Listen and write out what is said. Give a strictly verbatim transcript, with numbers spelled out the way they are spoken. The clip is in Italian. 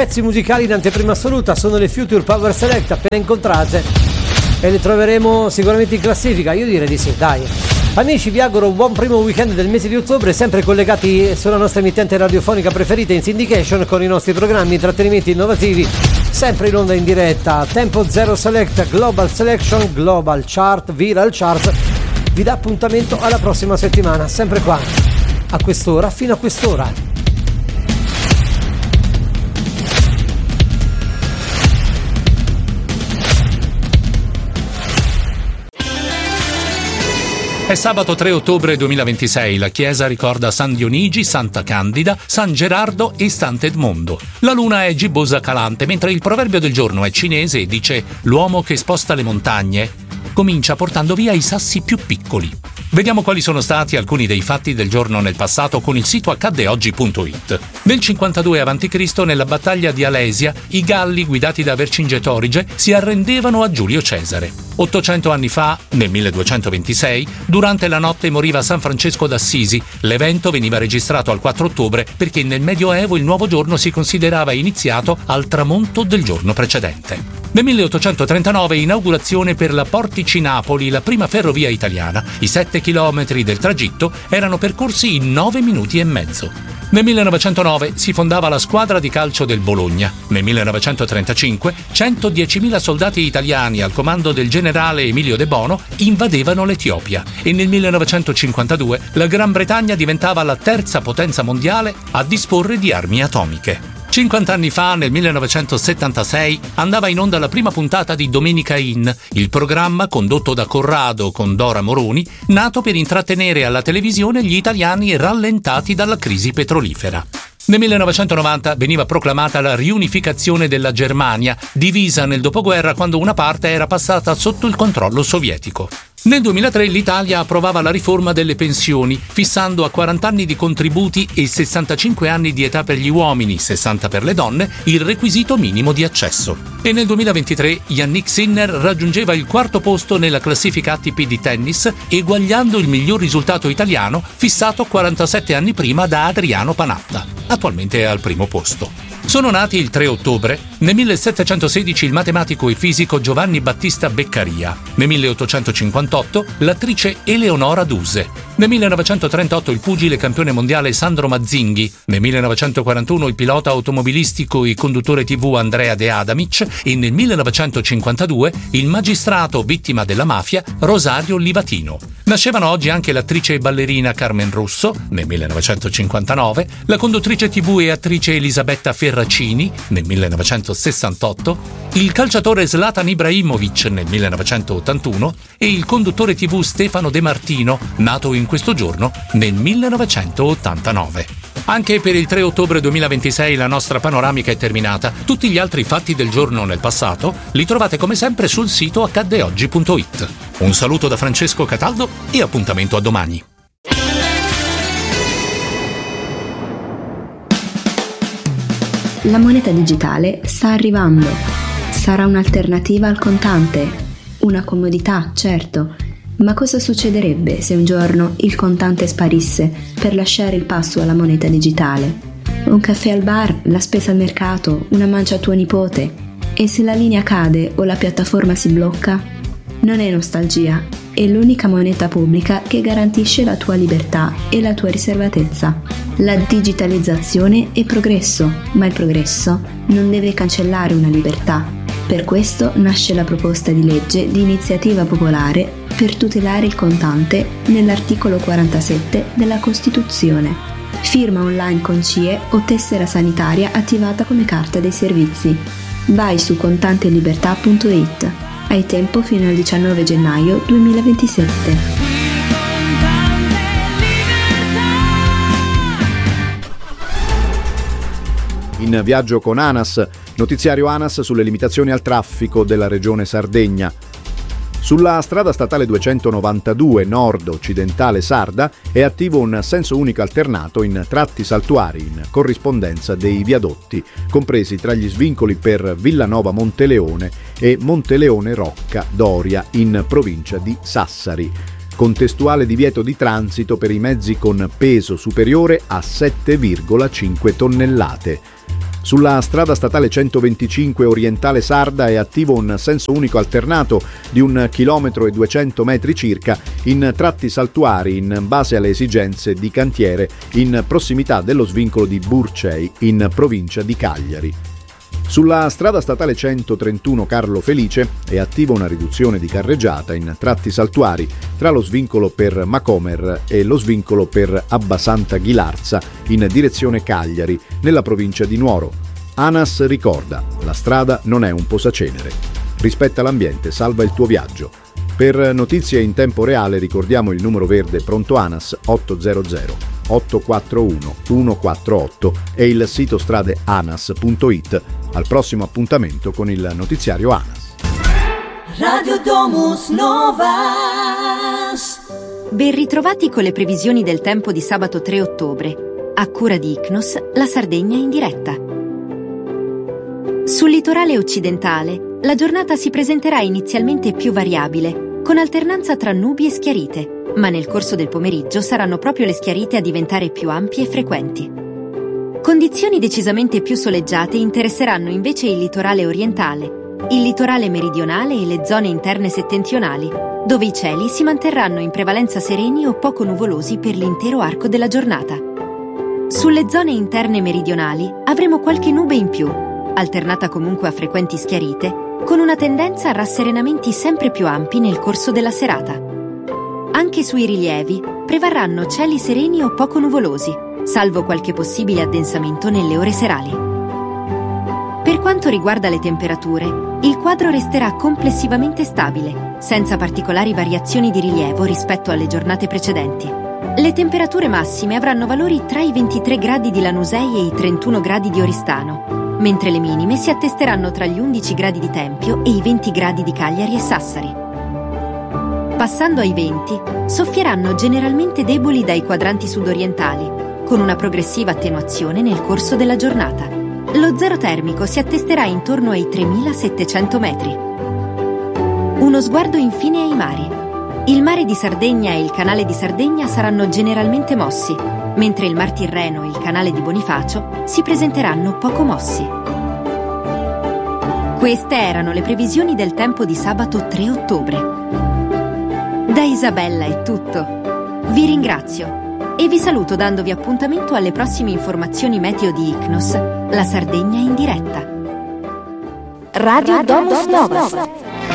pezzi musicali in anteprima assoluta sono le Future Power Select, appena incontrate, e le troveremo sicuramente in classifica. Io direi di sì, dai. Amici, vi auguro un buon primo weekend del mese di ottobre, sempre collegati sulla nostra emittente radiofonica preferita in syndication con i nostri programmi intrattenimenti innovativi, sempre in onda in diretta. Tempo Zero Select, Global Selection, Global Chart, Viral Chart vi dà appuntamento alla prossima settimana, sempre qua, a quest'ora, fino a quest'ora. È sabato tre ottobre duemilaventisei, la chiesa ricorda San Dionigi, Santa Candida, San Gerardo e Sant'Edmondo. La luna è gibbosa calante, mentre il proverbio del giorno è cinese e dice: l'uomo che sposta le montagne comincia portando via i sassi più piccoli. Vediamo quali sono stati alcuni dei fatti del giorno nel passato con il sito accadde oggi punto it. Nel cinquantadue avanti Cristo, nella battaglia di Alesia, i Galli guidati da Vercingetorige si arrendevano a Giulio Cesare. ottocento anni fa, nel milleduecentoventisei, durante la notte moriva San Francesco d'Assisi. L'evento veniva registrato al quattro ottobre perché nel Medioevo il nuovo giorno si considerava iniziato al tramonto del giorno precedente. Nel milleottocentotrentanove inaugurazione per la Portici-Napoli, la prima ferrovia italiana. I sette chilometri del tragitto erano percorsi in nove minuti e mezzo. Nel millenovecentonove si fondava la squadra di calcio del Bologna. Nel millenovecentotrentacinque centodiecimila soldati italiani al comando del generale Emilio De Bono invadevano l'Etiopia e nel millenovecentocinquantadue la Gran Bretagna diventava la terza potenza mondiale a disporre di armi atomiche. cinquanta anni fa, nel millenovecentosettantasei, andava in onda la prima puntata di Domenica In, il programma condotto da Corrado con Dora Moroni, nato per intrattenere alla televisione gli italiani rallentati dalla crisi petrolifera. Nel millenovecentonovanta veniva proclamata la riunificazione della Germania, divisa nel dopoguerra quando una parte era passata sotto il controllo sovietico. Nel duemilatré l'Italia approvava la riforma delle pensioni, fissando a quaranta anni di contributi e sessantacinque anni di età per gli uomini, sessanta per le donne, il requisito minimo di accesso. E nel duemilaventitré Yannick Sinner raggiungeva il quarto posto nella classifica A T P di tennis, eguagliando il miglior risultato italiano fissato quarantasette anni prima da Adriano Panatta. Attualmente è al primo posto. Sono nati il tre ottobre, nel millesettecentosedici il matematico e fisico Giovanni Battista Beccaria, nel milleottocentocinquantotto l'attrice Eleonora Duse, nel millenovecentotrentotto il pugile campione mondiale Sandro Mazzinghi, nel millenovecentoquarantuno il pilota automobilistico e conduttore tivù Andrea De Adamic e nel millenovecentocinquantadue il magistrato vittima della mafia Rosario Livatino. Nascevano oggi anche l'attrice e ballerina Carmen Russo, nel millenovecentocinquantanove, la conduttrice tivù e attrice Elisabetta Ferracini, nel millenovecentosessantotto, il calciatore Zlatan Ibrahimovic nel millenovecentottantuno e il conduttore tivù Stefano De Martino, nato in questo giorno nel millenovecentottantanove. Anche per il tre ottobre duemilaventisei la nostra panoramica è terminata. Tutti gli altri fatti del giorno nel passato li trovate come sempre sul sito accadde oggi punto it. Un saluto da Francesco Cataldo e appuntamento a domani. La moneta digitale sta arrivando. Sarà un'alternativa al contante. Una comodità, certo. Ma cosa succederebbe se un giorno il contante sparisse per lasciare il passo alla moneta digitale? Un caffè al bar, la spesa al mercato, una mancia a tuo nipote. E se la linea cade o la piattaforma si blocca? Non è nostalgia, è l'unica moneta pubblica che garantisce la tua libertà e la tua riservatezza. La digitalizzazione è progresso, ma il progresso non deve cancellare una libertà. Per questo nasce la proposta di legge di iniziativa popolare per tutelare il contante nell'articolo quarantasette della Costituzione. Firma online con C I E o tessera sanitaria attivata come carta dei servizi. Vai su contantelibertà punto it. Hai tempo fino al diciannove gennaio duemilaventisette. In viaggio con ANAS, notiziario ANAS sulle limitazioni al traffico della regione Sardegna. Sulla strada statale duecentonovantadue nord-occidentale sarda è attivo un senso unico alternato in tratti saltuari in corrispondenza dei viadotti, compresi tra gli svincoli per Villanova Monteleone e Monteleone Rocca Doria in provincia di Sassari. Contestuale divieto di transito per i mezzi con peso superiore a sette virgola cinque tonnellate. Sulla strada statale centoventicinque orientale sarda è attivo un senso unico alternato di un chilometro e duecento metri circa in tratti saltuari in base alle esigenze di cantiere in prossimità dello svincolo di Burcei in provincia di Cagliari. Sulla strada statale centotrentuno Carlo Felice è attiva una riduzione di carreggiata in tratti saltuari tra lo svincolo per Macomer e lo svincolo per Abbasanta Ghilarza in direzione Cagliari, nella provincia di Nuoro. ANAS ricorda: la strada non è un posacenere. Rispetta l'ambiente, salva il tuo viaggio. Per notizie in tempo reale ricordiamo il numero verde pronto ANAS ottocento otto quattro uno uno quattro otto e il sito strade anas punto it. Al prossimo appuntamento con il notiziario ANAS. Radio Domus Novas. Ben ritrovati con le previsioni del tempo di sabato tre ottobre. A cura di Icnos, la Sardegna in diretta. Sul litorale occidentale, la giornata si presenterà inizialmente più variabile, con alternanza tra nubi e schiarite, ma nel corso del pomeriggio saranno proprio le schiarite a diventare più ampie e frequenti. Condizioni decisamente più soleggiate interesseranno invece il litorale orientale, il litorale meridionale e le zone interne settentrionali, dove i cieli si manterranno in prevalenza sereni o poco nuvolosi per l'intero arco della giornata. Sulle zone interne meridionali avremo qualche nube in più, alternata comunque a frequenti schiarite, con una tendenza a rasserenamenti sempre più ampi nel corso della serata. Anche sui rilievi prevarranno cieli sereni o poco nuvolosi, salvo qualche possibile addensamento nelle ore serali. Per quanto riguarda le temperature, il quadro resterà complessivamente stabile, senza particolari variazioni di rilievo rispetto alle giornate precedenti. Le temperature massime avranno valori tra i ventitré gradi di Lanusei e i trentuno gradi di Oristano, mentre le minime si attesteranno tra gli undici gradi di Tempio e i venti gradi di Cagliari e Sassari. Passando ai venti, soffieranno generalmente deboli dai quadranti sudorientali, con una progressiva attenuazione nel corso della giornata. Lo zero termico si attesterà intorno ai tremilasettecento metri. Uno sguardo infine ai mari. Il mare di Sardegna e il canale di Sardegna saranno generalmente mossi, mentre il Mar Tirreno e il canale di Bonifacio si presenteranno poco mossi. Queste erano le previsioni del tempo di sabato tre ottobre. Da Isabella è tutto. Vi ringrazio e vi saluto dandovi appuntamento alle prossime informazioni meteo di Icnos, la Sardegna in diretta. Radio Domus Novas.